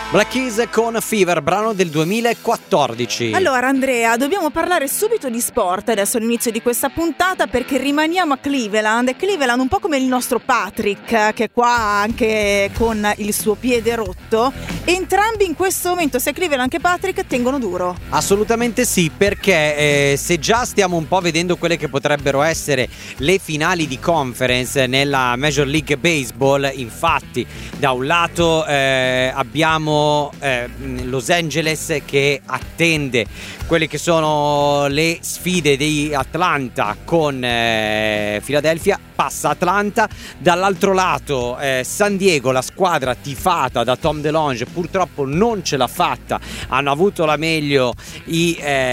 Black Keys con Fever, brano del 2014. Allora Andrea, dobbiamo parlare subito di sport adesso all'inizio di questa puntata, perché rimaniamo a Cleveland. Cleveland un po' come il nostro Patrick, che è qua anche con il suo piede rotto. Entrambi in questo momento, sia Cleveland che Patrick, tengono duro. Assolutamente sì, perché se già stiamo un po' vedendo quelle che potrebbero essere le finali di conference nella Major League Baseball, infatti da un lato abbiamo Los Angeles che attende quelle che sono le sfide di Atlanta con Philadelphia, passa Atlanta. Dall'altro lato San Diego, la squadra tifata da Tom DeLonge, purtroppo non ce l'ha fatta, hanno avuto la meglio i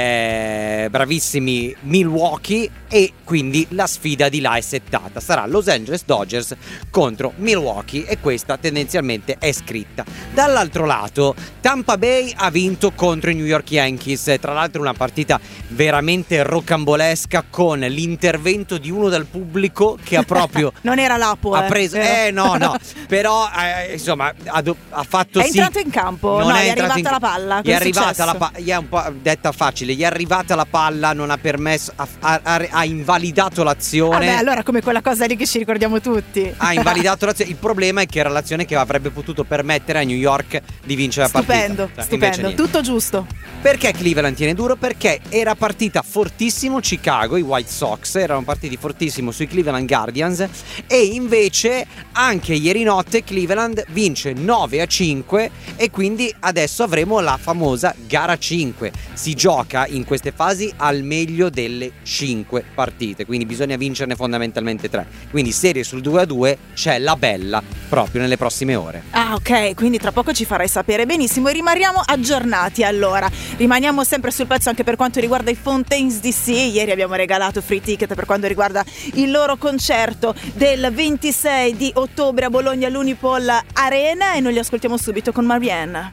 bravissimi Milwaukee, e quindi la sfida di là è settata, sarà Los Angeles Dodgers contro Milwaukee, e questa tendenzialmente è scritta. Dall'altro lato Tampa Bay ha vinto contro i New York Yankees, tra l'altro una partita veramente rocambolesca, con l'intervento di uno dal pubblico che ha proprio non era Lapo, ha preso no però insomma ha fatto è entrato in campo, non no, è gli è arrivata la palla, gli è arrivata la palla, gli è un po' detta facile, gli è arrivata la palla, non ha permesso, ha invalidato l'azione. Vabbè, allora come quella cosa lì che ci ricordiamo tutti, ha invalidato l'azione. Il problema è che era l'azione che avrebbe potuto permettere a New York di vincere la partita. Stupendo, tutto giusto. Perché Cleveland tiene duro? Perché era partita fortissimo Chicago, i White Sox erano partiti fortissimo sui Cleveland Guardians, e invece anche ieri notte Cleveland vince 9-5, e quindi adesso avremo la famosa gara 5. Si gioca in queste fasi al meglio delle 5 partite, quindi bisogna vincerne fondamentalmente 3, quindi serie sul 2-2 c'è la bella proprio nelle prossime ore. Ah, ok, quindi tra poco ci farai sapere. Benissimo, e rimaniamo aggiornati. Allora, rimaniamo sempre sul pezzo anche per quanto riguarda i Fontaines DC. Ieri abbiamo regalato free ticket per quanto riguarda il loro concerto del 26 di ottobre a Bologna all'Unipol Arena, e noi li ascoltiamo subito con Marianne.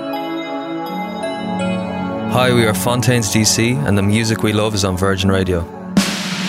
Hi, we are Fontaines DC, and the music we love is on Virgin Radio.